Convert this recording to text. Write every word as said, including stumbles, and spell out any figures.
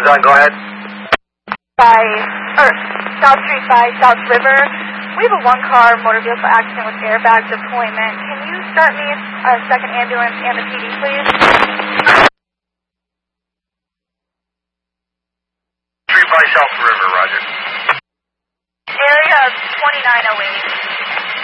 Engines on, go ahead. By, or South Street by South River. We have a one-car motor vehicle accident with airbag deployment. Can you start me a second ambulance and the P D, please? Street by South River, roger.